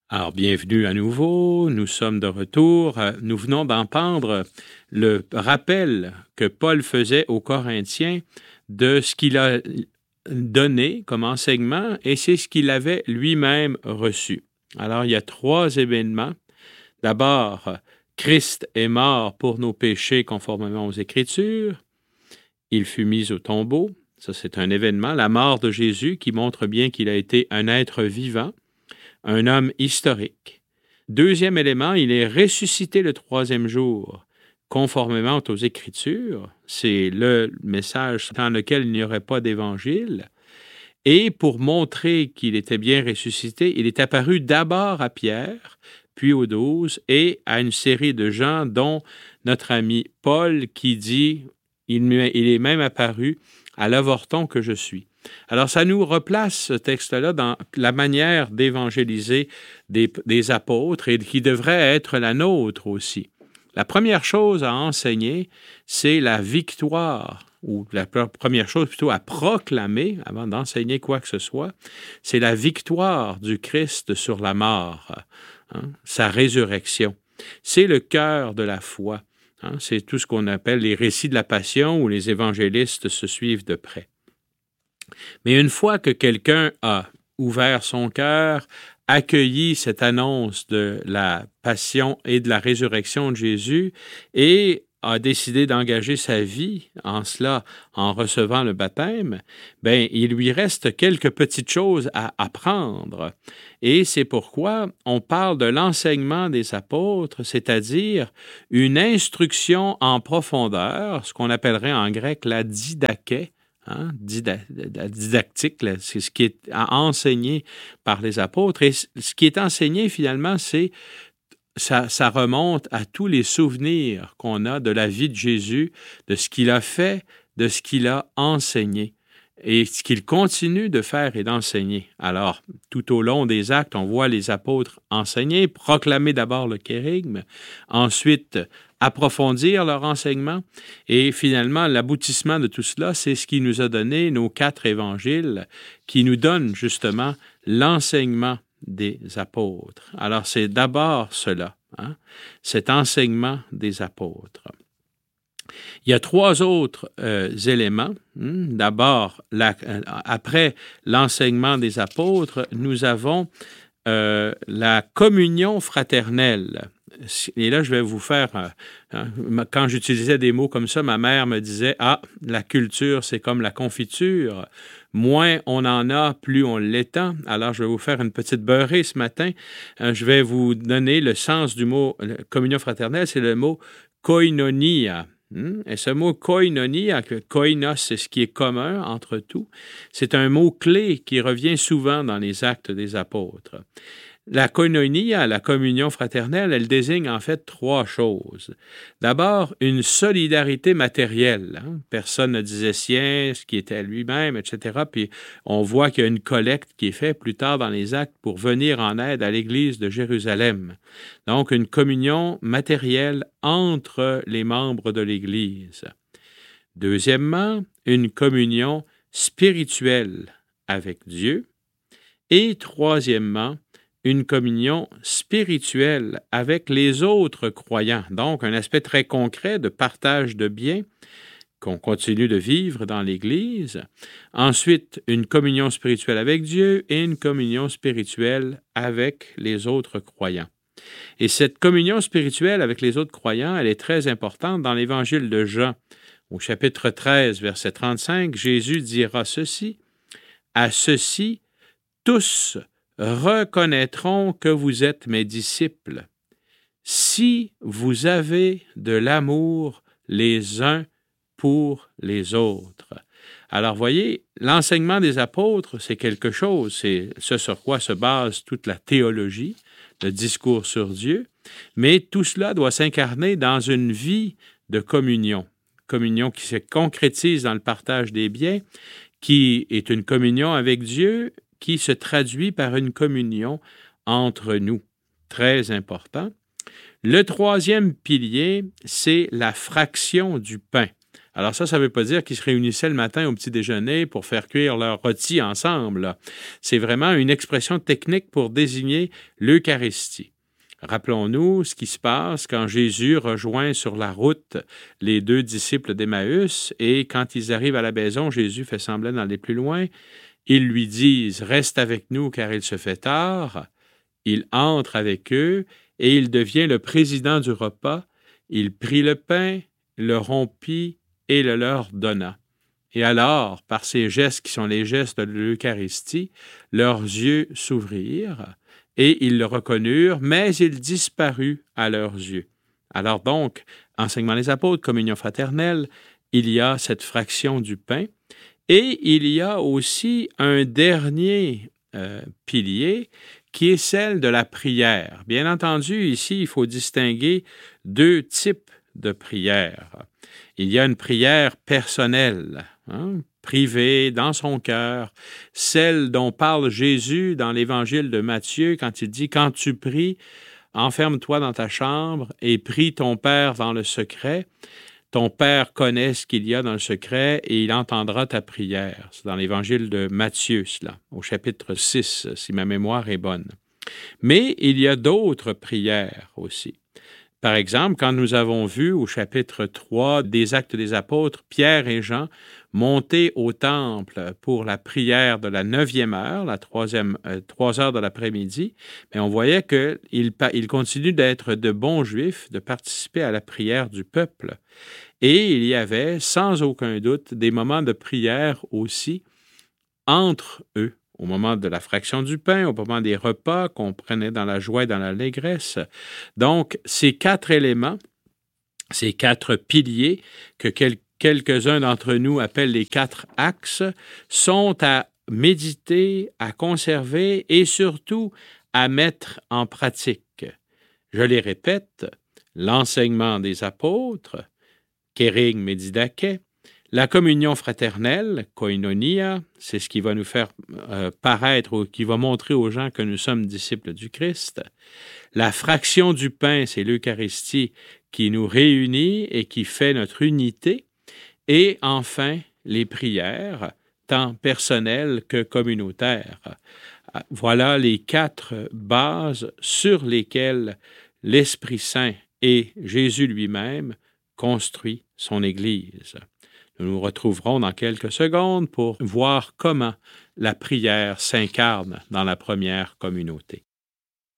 Alors, bienvenue à nouveau, nous sommes de retour. Nous venons d'entendre le rappel que Paul faisait aux Corinthiens de ce qu'il a donné comme enseignement et c'est ce qu'il avait lui-même reçu. Alors, il y a 3 événements. D'abord, Christ est mort pour nos péchés conformément aux Écritures. Il fut mis au tombeau. Ça, c'est un événement. La mort de Jésus qui montre bien qu'il a été un être vivant, un homme historique. Deuxième élément, il est ressuscité le 3e jour, conformément aux Écritures. C'est le message dans lequel il n'y aurait pas d'évangile. Et pour montrer qu'il était bien ressuscité, il est apparu d'abord à Pierre, puis aux 12, et à une série de gens, dont notre ami Paul, qui dit « Il est même apparu à l'avorton que je suis ». Alors, ça nous replace, ce texte-là, dans la manière d'évangéliser des apôtres et qui devrait être la nôtre aussi. La première chose à enseigner, c'est la victoire, ou la première chose plutôt à proclamer, avant d'enseigner quoi que ce soit, c'est la victoire du Christ sur la mort, sa résurrection. C'est le cœur de la foi. C'est tout ce qu'on appelle les récits de la Passion où les évangélistes se suivent de près. Mais une fois que quelqu'un a ouvert son cœur, accueilli cette annonce de la passion et de la résurrection de Jésus et a décidé d'engager sa vie en cela, en recevant le baptême, bien, il lui reste quelques petites choses à apprendre. Et c'est pourquoi on parle de l'enseignement des apôtres, c'est-à-dire une instruction en profondeur, ce qu'on appellerait en grec la didaché, didactique, là, c'est ce qui est enseigné par les apôtres. Et ce qui est enseigné, finalement, c'est ça remonte à tous les souvenirs qu'on a de la vie de Jésus, de ce qu'il a fait, de ce qu'il a enseigné et ce qu'il continue de faire et d'enseigner. Alors, tout au long des actes, on voit les apôtres enseigner, proclamer d'abord le kérygme, ensuite approfondir leur enseignement, et finalement, l'aboutissement de tout cela, c'est ce qui nous a donné nos 4 évangiles, qui nous donnent justement l'enseignement des apôtres. Alors, c'est d'abord cela, cet enseignement des apôtres. Il y a 3 autres éléments. D'abord, après l'enseignement des apôtres, nous avons la communion fraternelle. Et là, je vais vous faire... quand j'utilisais des mots comme ça, ma mère me disait « Ah, la culture, c'est comme la confiture. Moins on en a, plus on l'étend. » Alors, je vais vous faire une petite beurrée ce matin. Je vais vous donner le sens du mot communion fraternelle. C'est le mot « koinonia ». Et ce mot koinonia, koinos, c'est ce qui est commun entre tout, c'est un mot-clé qui revient souvent dans les actes des apôtres. La koinonia, la communion fraternelle, elle désigne en fait 3 choses. D'abord, une solidarité matérielle. Personne ne disait sien, ce qui était à lui-même, etc. Puis on voit qu'il y a une collecte qui est faite plus tard dans les actes pour venir en aide à l'Église de Jérusalem. Donc, une communion matérielle entre les membres de l'Église. Deuxièmement, une communion spirituelle avec Dieu. Et troisièmement, une communion spirituelle avec les autres croyants. Donc, un aspect très concret de partage de biens qu'on continue de vivre dans l'Église. Ensuite, une communion spirituelle avec Dieu et une communion spirituelle avec les autres croyants. Et cette communion spirituelle avec les autres croyants, elle est très importante dans l'Évangile de Jean. Au chapitre 13, verset 35, Jésus dira ceci, « À ceci, tous reconnaîtront que vous êtes mes disciples, si vous avez de l'amour les uns pour les autres. » Alors, voyez, l'enseignement des apôtres, c'est quelque chose, c'est ce sur quoi se base toute la théologie, le discours sur Dieu, mais tout cela doit s'incarner dans une vie de communion qui se concrétise dans le partage des biens, qui est une communion avec Dieu, qui se traduit par une communion entre nous. Très important. Le 3e pilier, c'est la fraction du pain. Alors ça ne veut pas dire qu'ils se réunissaient le matin au petit déjeuner pour faire cuire leur rôti ensemble, là. C'est vraiment une expression technique pour désigner l'Eucharistie. Rappelons-nous ce qui se passe quand Jésus rejoint sur la route les 2 disciples d'Emmaüs et quand ils arrivent à la maison, Jésus fait semblant d'aller plus loin. Ils lui disent « Reste avec nous car il se fait tard ». Il entre avec eux et il devient le président du repas. Il prit le pain, le rompit et le leur donna. Et alors, par ces gestes qui sont les gestes de l'Eucharistie, leurs yeux s'ouvrirent et ils le reconnurent, mais il disparut à leurs yeux. Alors donc, enseignement des apôtres, communion fraternelle, il y a cette fraction du pain et il y a aussi un dernier pilier qui est celle de la prière. Bien entendu, ici, il faut distinguer 2 types de prières. Il y a une prière personnelle, privée, dans son cœur, celle dont parle Jésus dans l'Évangile de Matthieu quand il dit « Quand tu pries, enferme-toi dans ta chambre et prie ton Père dans le secret. Ton Père connaît ce qu'il y a dans le secret et il entendra ta prière. » C'est dans l'Évangile de Matthieu, cela, au chapitre 6, si ma mémoire est bonne. Mais il y a d'autres prières aussi. Par exemple, quand nous avons vu au chapitre 3 des Actes des Apôtres, Pierre et Jean monter au temple pour la prière de la 9e heure, la 3 heures de l'après-midi, mais on voyait qu'ils continuent d'être de bons Juifs, de participer à la prière du peuple. Et il y avait, sans aucun doute, des moments de prière aussi entre eux, au moment de la fraction du pain, au moment des repas qu'on prenait dans la joie et dans l'allégresse. Donc, ces 4 éléments, ces 4 piliers que quelques-uns d'entre nous appellent les 4 axes, sont à méditer, à conserver et surtout à mettre en pratique. Je les répète, l'enseignement des apôtres, kérigme et didaché, la communion fraternelle, koinonia, c'est ce qui va nous faire paraître ou qui va montrer aux gens que nous sommes disciples du Christ. La fraction du pain, c'est l'Eucharistie qui nous réunit et qui fait notre unité. Et enfin, les prières, tant personnelles que communautaires. Voilà les 4 bases sur lesquelles l'Esprit Saint et Jésus lui-même construit son Église. Nous nous retrouverons dans quelques secondes pour voir comment la prière s'incarne dans la première communauté.